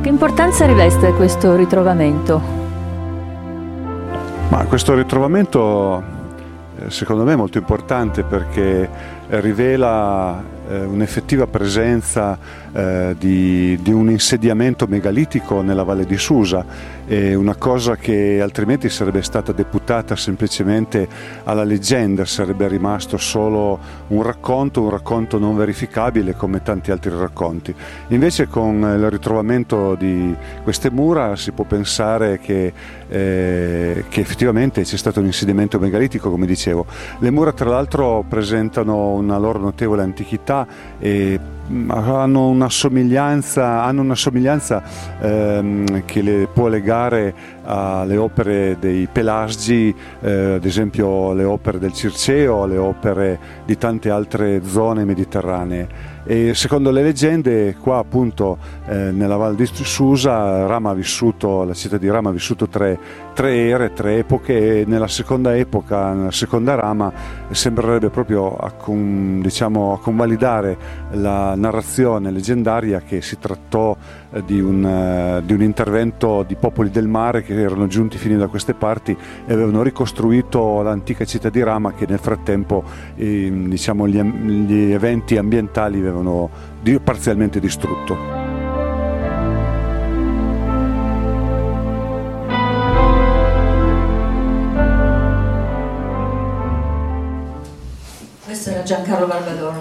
Che importanza riveste questo ritrovamento? Ma questo ritrovamento secondo me è molto importante perché rivela un'effettiva presenza di un insediamento megalitico nella Valle di Susa, una cosa che altrimenti sarebbe stata deputata semplicemente alla leggenda, sarebbe rimasto solo un racconto non verificabile come tanti altri racconti. Invece con il ritrovamento di queste mura si può pensare che effettivamente c'è stato un insediamento megalitico, come dicevo. Le mura tra l'altro presentano una loro notevole antichità e hanno una somiglianza che le può legare alle opere dei Pelasgi, ad esempio le opere del Circeo, le opere di tante altre zone mediterranee. E secondo le leggende qua appunto nella Val di Susa la città di Rama ha vissuto tre ere, tre epoche, e nella seconda epoca, nella seconda Rama, sembrerebbe proprio a convalidare la narrazione leggendaria che si trattò di un intervento di popoli del mare che erano giunti fino da queste parti e avevano ricostruito l'antica città di Rama, che nel frattempo gli eventi ambientali avevano parzialmente distrutto. Questo era Giancarlo Barbadoro.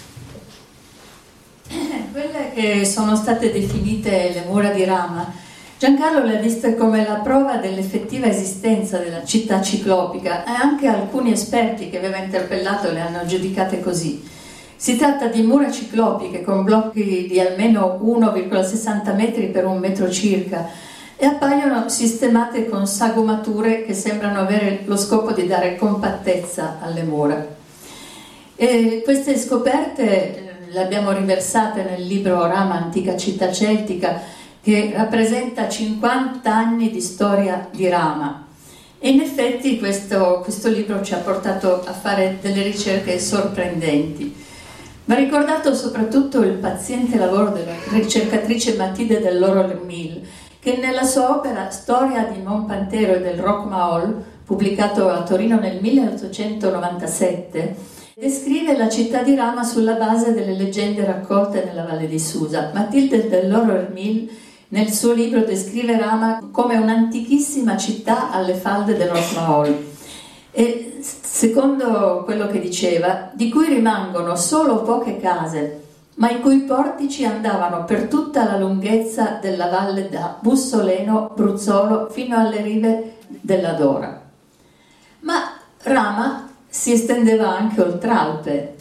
Quelle che sono state definite le mura di Rama, Giancarlo le ha viste come la prova dell'effettiva esistenza della città ciclopica, e anche alcuni esperti che aveva interpellato le hanno giudicate così. Si tratta di mura ciclopiche con blocchi di almeno 1,60 metri per 1 metro circa e appaiono sistemate con sagomature che sembrano avere lo scopo di dare compattezza alle mura. E queste scoperte le abbiamo riversate nel libro Rama, antica città celtica, che rappresenta 50 anni di storia di Rama. E in effetti questo libro ci ha portato a fare delle ricerche sorprendenti. Va ricordato soprattutto il paziente lavoro della ricercatrice Matilde Delorme, che nella sua opera Storia di Montpantero e del Roc Mahol, pubblicato a Torino nel 1897, descrive la città di Rama sulla base delle leggende raccolte nella Valle di Susa. Matilde Delorme nel suo libro descrive Rama come un'antichissima città alle falde del Roc Mahol. E secondo quello che diceva, di cui rimangono solo poche case, ma i cui portici andavano per tutta la lunghezza della valle da Bussoleno, Bruzzolo, fino alle rive della Dora. Ma Rama si estendeva anche oltralpe.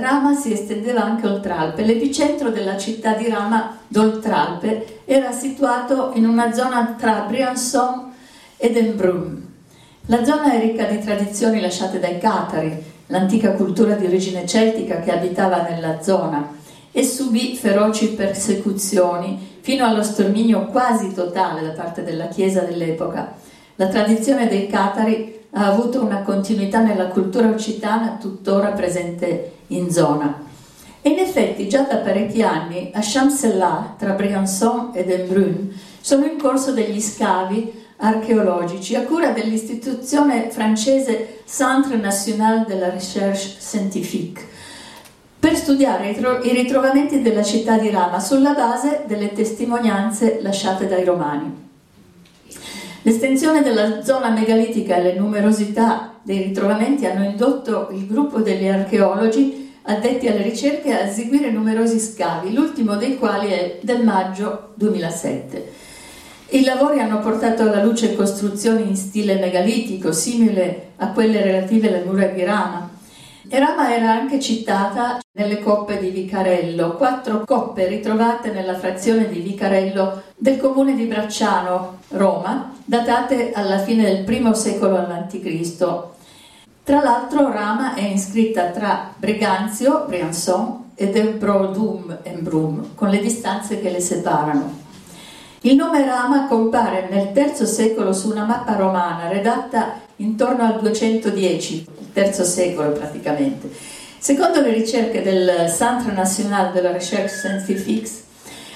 L'epicentro della città di Rama d'Oltralpe era situato in una zona tra Briançon ed Embrun. La zona è ricca di tradizioni lasciate dai Catari, l'antica cultura di origine celtica che abitava nella zona, e subì feroci persecuzioni fino allo sterminio quasi totale da parte della Chiesa dell'epoca. La tradizione dei Catari ha avuto una continuità nella cultura occitana tuttora presente in zona. E in effetti già da parecchi anni a Champs-Élysées, tra Briançon ed Embrun, sono in corso degli scavi archeologici a cura dell'istituzione francese Centre National de la Recherche Scientifique per studiare i ritrovamenti della città di Rama sulla base delle testimonianze lasciate dai Romani. L'estensione della zona megalitica e le numerosità dei ritrovamenti hanno indotto il gruppo degli archeologi addetti alle ricerche a eseguire numerosi scavi, l'ultimo dei quali è del maggio 2007. I lavori hanno portato alla luce costruzioni in stile megalitico, simile a quelle relative alle mura di Rama. E Rama era anche citata nelle coppe di Vicarello, 4 coppe ritrovate nella frazione di Vicarello del comune di Bracciano, Roma, datate alla fine del I secolo a.C. Tra l'altro Rama è iscritta tra Briganzio, Briançon, ed Embrun, con le distanze che le separano. Il nome Rama compare nel III secolo su una mappa romana redatta intorno al 210, III secolo praticamente. Secondo le ricerche del Centre National de la Recherche Scientifique,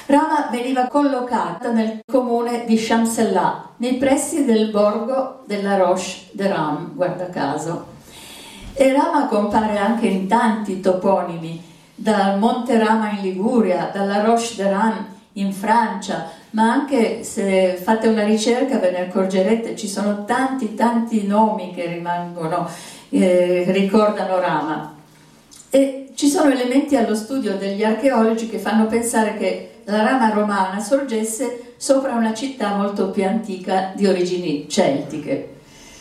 Rama veniva collocata nel comune di Chamsellat, nei pressi del borgo della Roche de Rame, guarda caso. E Rama compare anche in tanti toponimi, dal Monte Rama in Liguria, dalla Roche de Rame in Francia, ma anche se fate una ricerca ve ne accorgerete, ci sono tanti nomi che rimangono, ricordano Rama. E ci sono elementi allo studio degli archeologi che fanno pensare che la Rama romana sorgesse sopra una città molto più antica di origini celtiche.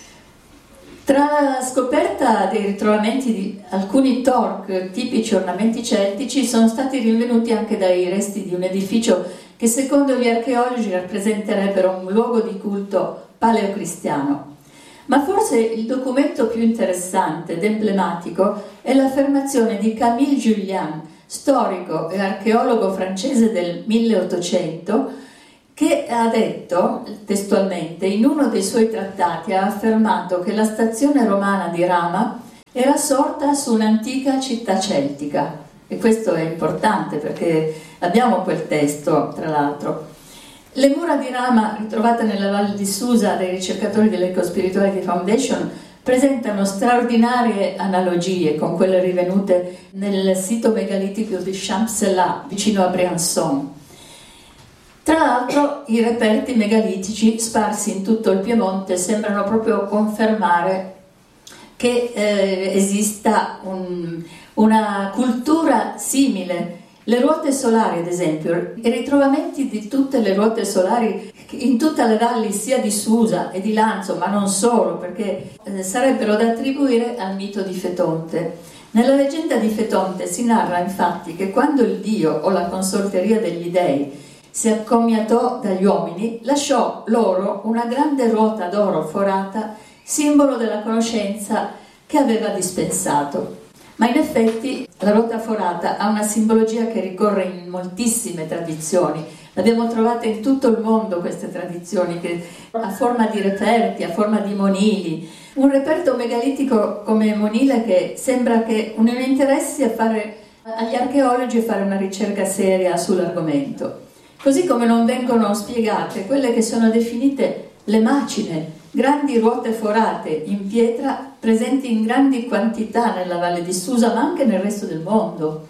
Tra la scoperta dei ritrovamenti di alcuni torc, tipici ornamenti celtici, sono stati rinvenuti anche dai resti di un edificio che secondo gli archeologi rappresenterebbero un luogo di culto paleocristiano. Ma forse il documento più interessante ed emblematico è l'affermazione di Camille Jullian, storico e archeologo francese del 1800, che ha detto testualmente, in uno dei suoi trattati ha affermato che la stazione romana di Rama era sorta su un'antica città celtica. E questo è importante perché abbiamo quel testo, tra l'altro. Le mura di Rama, ritrovate nella Valle di Susa dai ricercatori dell'Eco Spirituality Foundation, presentano straordinarie analogie con quelle rivenute nel sito megalitico di Chamsellat, vicino a Briançon. Tra l'altro, i reperti megalitici sparsi in tutto il Piemonte sembrano proprio confermare che esista una cultura simile. Le ruote solari, ad esempio, i ritrovamenti di tutte le ruote solari in tutte le valli sia di Susa e di Lanzo, ma non solo, perché sarebbero da attribuire al mito di Fetonte. Nella leggenda di Fetonte si narra infatti che quando il dio o la consorteria degli dei si accomiatò dagli uomini, lasciò loro una grande ruota d'oro forata, simbolo della conoscenza che aveva dispensato. Ma in effetti la ruota forata ha una simbologia che ricorre in moltissime tradizioni. Abbiamo trovato in tutto il mondo queste tradizioni che a forma di reperti, a forma di monili. Un reperto megalitico come monile che sembra che non interessi agli archeologi a fare una ricerca seria sull'argomento. Così come non vengono spiegate quelle che sono definite le macine, grandi ruote forate in pietra presenti in grandi quantità nella Valle di Susa, ma anche nel resto del mondo.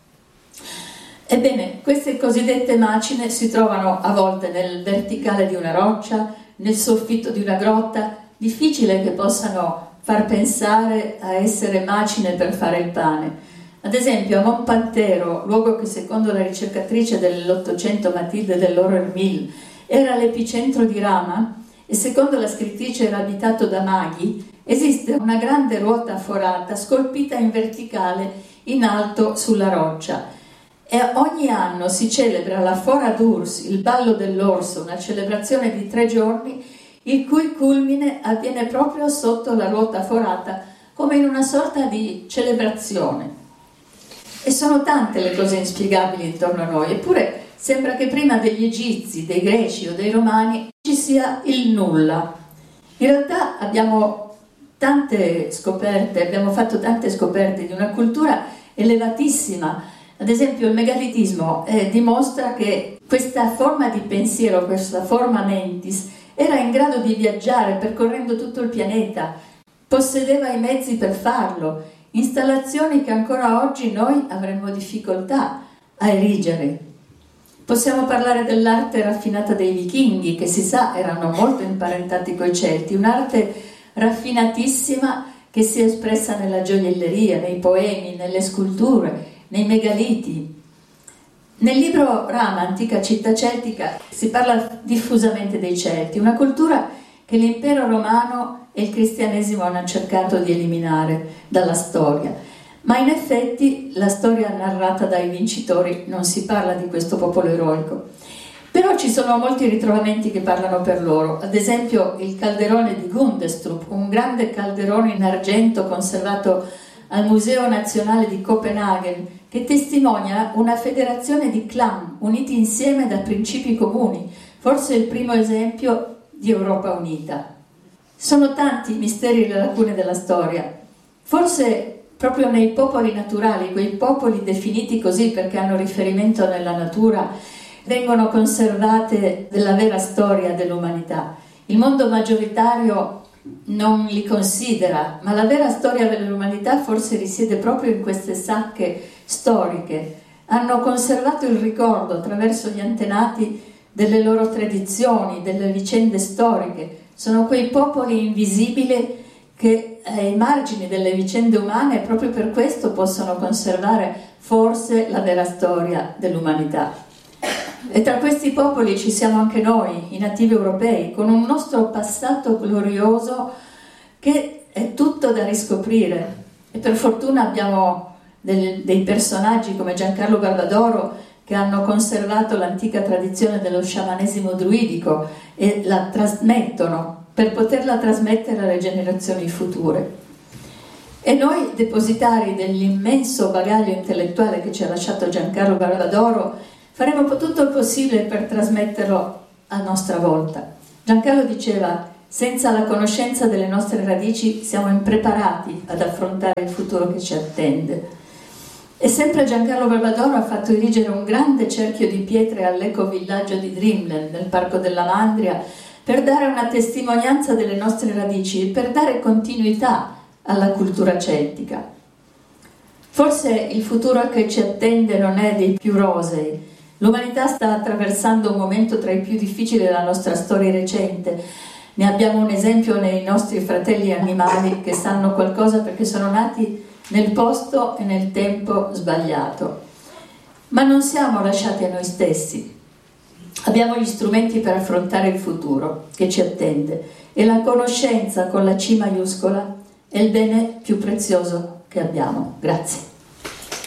Ebbene, queste cosiddette macine si trovano a volte nel verticale di una roccia, nel soffitto di una grotta, difficile che possano far pensare a essere macine per fare il pane. Ad esempio a Montpantero, luogo che secondo la ricercatrice dell'Ottocento Matilde dell'Oro-Hermil era l'epicentro di Rama, e secondo la scrittrice era abitato da maghi, esiste una grande ruota forata scolpita in verticale in alto sulla roccia. E ogni anno si celebra la Fora d'Urs, il ballo dell'orso, una celebrazione di 3 giorni, il cui culmine avviene proprio sotto la ruota forata, come in una sorta di celebrazione. E sono tante le cose inspiegabili intorno a noi, eppure sembra che prima degli egizi, dei greci o dei romani ci sia il nulla. In realtà abbiamo fatto tante scoperte di una cultura elevatissima. Ad esempio il megalitismo dimostra che questa forma di pensiero, questa forma mentis, era in grado di viaggiare percorrendo tutto il pianeta, possedeva i mezzi per farlo, installazioni che ancora oggi noi avremmo difficoltà a erigere. Possiamo parlare dell'arte raffinata dei vichinghi, che si sa erano molto imparentati coi Celti, un'arte raffinatissima che si è espressa nella gioielleria, nei poemi, nelle sculture, nei megaliti. Nel libro Rama, antica città celtica, si parla diffusamente dei Celti, una cultura che l'impero romano e il cristianesimo hanno cercato di eliminare dalla storia. Ma in effetti la storia narrata dai vincitori non si parla di questo popolo eroico. Però ci sono molti ritrovamenti che parlano per loro, ad esempio il calderone di Gundestrup, un grande calderone in argento conservato al Museo Nazionale di Copenaghen, che testimonia una federazione di clan uniti insieme da principi comuni, forse il primo esempio di Europa unita. Sono tanti i misteri e le lacune della storia. Forse proprio nei popoli naturali, quei popoli definiti così perché hanno riferimento nella natura, vengono conservate della vera storia dell'umanità. Il mondo maggioritario non li considera, ma la vera storia dell'umanità forse risiede proprio in queste sacche storiche. Hanno conservato il ricordo attraverso gli antenati delle loro tradizioni, delle vicende storiche. Sono quei popoli invisibili che ai margini delle vicende umane proprio per questo possono conservare forse la vera storia dell'umanità. E tra questi popoli ci siamo anche noi, i nativi europei, con un nostro passato glorioso che è tutto da riscoprire. E per fortuna abbiamo dei personaggi come Giancarlo Barbadoro che hanno conservato l'antica tradizione dello sciamanesimo druidico e la trasmettono per poterla trasmettere alle generazioni future. E noi, depositari dell'immenso bagaglio intellettuale che ci ha lasciato Giancarlo Barbadoro, faremo tutto il possibile per trasmetterlo a nostra volta. Giancarlo diceva: senza la conoscenza delle nostre radici siamo impreparati ad affrontare il futuro che ci attende. E sempre Giancarlo Barbadoro ha fatto erigere un grande cerchio di pietre all'ecovillaggio di Dreamland, nel Parco della Mandria, per dare una testimonianza delle nostre radici e per dare continuità alla cultura celtica. Forse il futuro che ci attende non è dei più rosei. L'umanità sta attraversando un momento tra i più difficili della nostra storia recente. Ne abbiamo un esempio nei nostri fratelli animali che sanno qualcosa perché sono nati nel posto e nel tempo sbagliato. Ma non siamo lasciati a noi stessi. Abbiamo gli strumenti per affrontare il futuro che ci attende e la conoscenza con la C maiuscola è il bene più prezioso che abbiamo. Grazie.